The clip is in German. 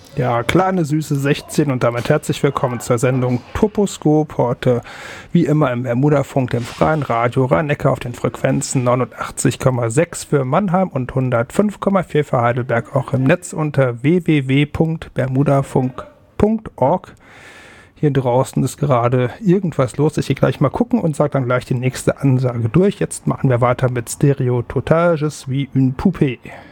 Ja, kleine süße 16 und damit herzlich willkommen zur Sendung Toposkop. Heute wie immer im Bermudafunk, dem freien Radio Rhein-Neckar auf den Frequenzen 89,6 für Mannheim und 105,4 für Heidelberg, auch im Netz unter www.bermudafunk.org. Hier draußen ist gerade irgendwas los. Ich gehe gleich mal gucken und sage dann gleich die nächste Ansage durch. Jetzt machen wir weiter mit Stereo Total, Je suis une poupée.